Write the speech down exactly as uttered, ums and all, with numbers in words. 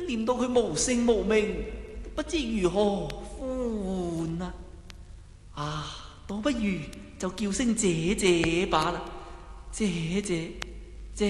念到佢無姓無名，不知如何呼喚啊！啊，倒不如就叫聲姐姐罷啦，姐姐。